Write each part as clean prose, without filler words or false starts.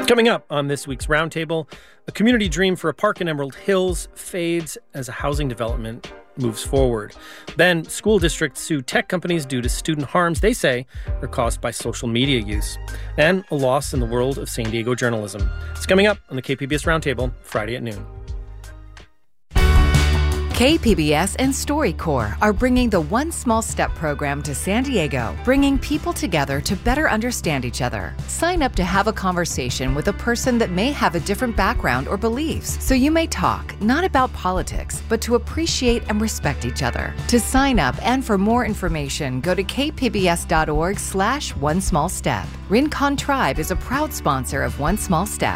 Coming up on this week's Roundtable, a community dream for a park in Emerald Hills fades as a housing development moves forward. Then, school districts sue tech companies due to student harms they say are caused by social media use. And a loss in the world of San Diego journalism. It's coming up on the KPBS Roundtable, Friday at noon. KPBS and StoryCorps are bringing the One Small Step program to San Diego, bringing people together to better understand each other. Sign up to have a conversation with a person that may have a different background or beliefs, so you may talk, not about politics, but to appreciate and respect each other. To sign up and for more information, go to kpbs.org/One Small Step. Rincon Tribe is a proud sponsor of One Small Step.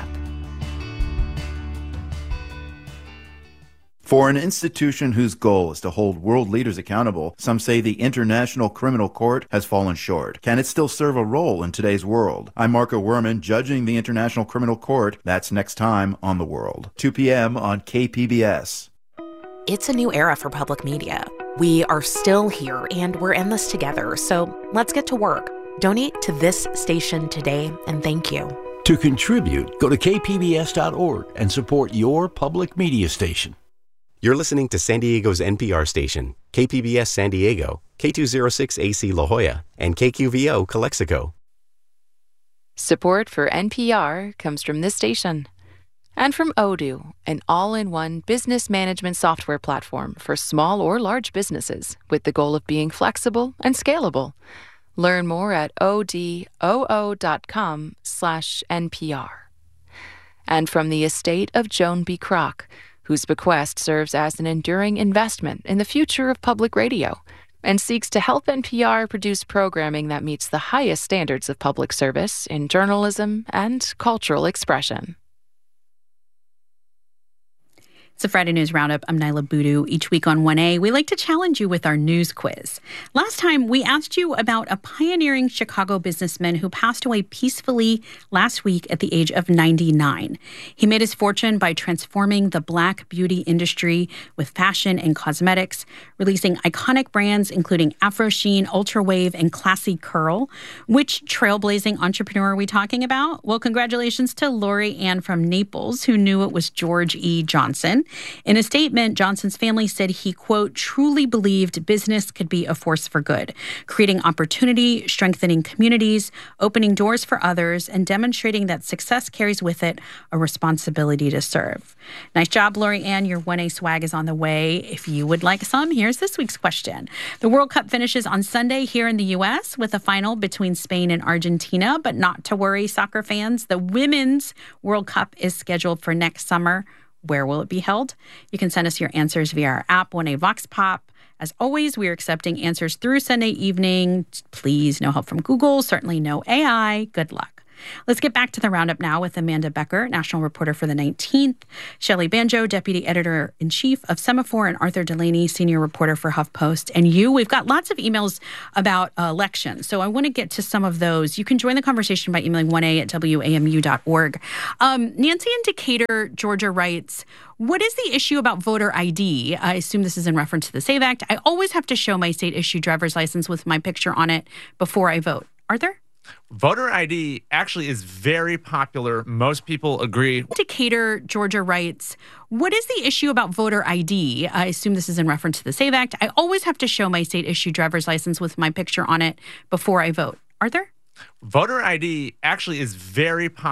For an institution whose goal is to hold world leaders accountable, some say the International Criminal Court has fallen short. Can it still serve a role in today's world? I'm Marco Werman, judging the International Criminal Court. That's next time on The World. 2 p.m. on KPBS. It's a new era for public media. We are still here, and we're in this together, so let's get to work. Donate to this station today, and thank you. To contribute, go to kpbs.org and support your public media station. You're listening to San Diego's NPR station, KPBS San Diego, K206AC La Jolla, and KQVO Calexico. Support for NPR comes from this station and from Odoo, an all-in-one business management software platform for small or large businesses with the goal of being flexible and scalable. Learn more at odoo.com/NPR. And from the estate of Joan B. Kroc, whose bequest serves as an enduring investment in the future of public radio and seeks to help NPR produce programming that meets the highest standards of public service in journalism and cultural expression. It's a Friday News Roundup. I'm Nyla Boodoo. Each week on 1A, we like to challenge you with our news quiz. Last time, we asked you about a pioneering Chicago businessman who passed away peacefully last week at the age of 99. He made his fortune by transforming the Black beauty industry with fashion and cosmetics, releasing iconic brands including Afro Sheen, Ultra Wave, and Classy Curl. Which trailblazing entrepreneur are we talking about? Well, congratulations to Lori Ann from Naples, who knew it was George E. Johnson. In a statement, Johnson's family said he, quote, truly believed business could be a force for good, creating opportunity, strengthening communities, opening doors for others, and demonstrating that success carries with it a responsibility to serve. Nice job, Lori Ann. Your 1A swag is on the way. If you would like some, here's this week's question. The World Cup finishes on Sunday here in the U.S. with a final between Spain and Argentina, but not to worry, soccer fans. The Women's World Cup is scheduled for next summer. Where will it be held? You can send us your answers via our app, 1A Vox Pop. As always, we are accepting answers through Sunday evening. Please, no help from Google. Certainly no AI. Good luck. Let's get back to the roundup now with Amanda Becker, national reporter for the 19th, Shelley Banjo, deputy editor-in-chief of Semaphore, and Arthur Delaney, senior reporter for HuffPost. And you, we've got lots of emails about elections, so I want to get to some of those. You can join the conversation by emailing 1a@wamu.org. Nancy in Decatur, Georgia writes, what is the issue about voter ID? I assume this is in reference to the SAVE Act. I always have to show my state-issued driver's license with my picture on it before I vote. Arthur? Voter ID actually is very popular. Most people agree. Decatur, Georgia writes, what is the issue about voter ID? I assume this is in reference to the SAVE Act. I always have to show my state-issued driver's license with my picture on it before I vote. Arthur? Voter ID actually is very popular.